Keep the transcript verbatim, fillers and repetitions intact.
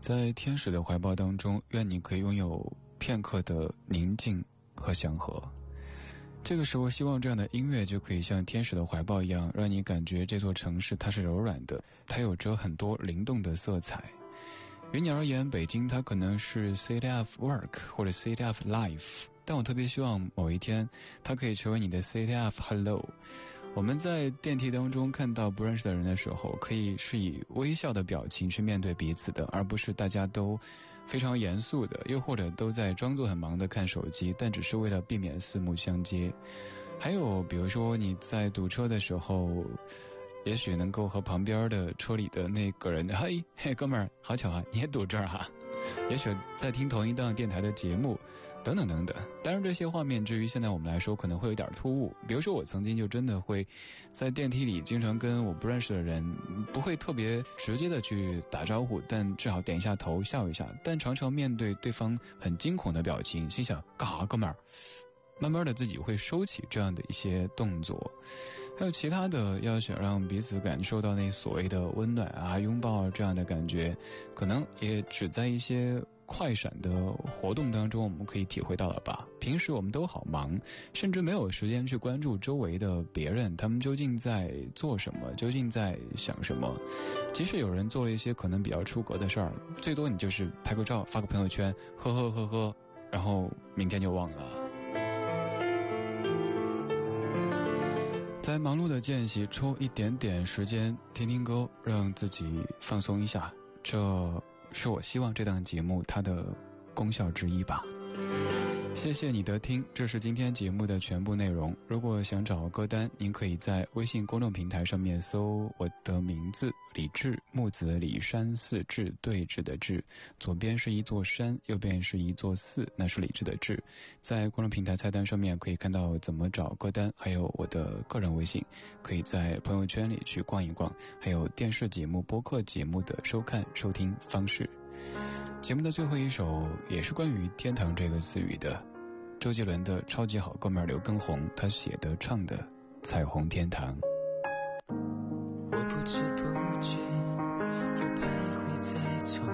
在天使的怀抱当中，愿你可以拥有片刻的宁静和祥和。这个时候希望这样的音乐就可以像天使的怀抱一样，让你感觉这座城市它是柔软的，它有着很多灵动的色彩。于你而言，北京它可能是 City of Work 或者 City of Life， 但我特别希望某一天它可以成为你的 City of Hello。我们在电梯当中看到不认识的人的时候，可以是以微笑的表情去面对彼此的，而不是大家都非常严肃的，又或者都在装作很忙的看手机，但只是为了避免四目相接。还有比如说你在堵车的时候，也许能够和旁边的车里的那个人，嘿嘿哥们儿，好巧啊，你也堵这儿哈、啊。也许在听同一档电台的节目，等等等等。当然这些画面至于现在我们来说可能会有点突兀，比如说我曾经就真的会在电梯里经常跟我不认识的人，不会特别直接的去打招呼，但至少点一下头笑一下，但常常面对对方很惊恐的表情，心想干啥哥们儿，慢慢的自己会收起这样的一些动作。还有其他的，要想让彼此感受到那所谓的温暖啊、拥抱啊这样的感觉，可能也只在一些快闪的活动当中我们可以体会到了吧。平时我们都好忙，甚至没有时间去关注周围的别人，他们究竟在做什么，究竟在想什么。即使有人做了一些可能比较出格的事儿，最多你就是拍个照发个朋友圈，呵呵呵呵，然后明天就忘了。在忙碌的间隙抽一点点时间听听歌，让自己放松一下，这是我希望这档节目它的功效之一吧。谢谢你的听，这是今天节目的全部内容。如果想找歌单，您可以在微信公众平台上面搜我的名字李志，木子李，山寺志，对峙的志，左边是一座山，右边是一座寺，那是李志的志。在公众平台菜单上面可以看到怎么找歌单，还有我的个人微信，可以在朋友圈里去逛一逛，还有电视节目、播客节目的收看收听方式。节目的最后一首也是关于天堂这个词语的，周杰伦的超级好哥们刘畊宏他写的唱的《彩虹天堂》。 我不知不觉又徘徊在重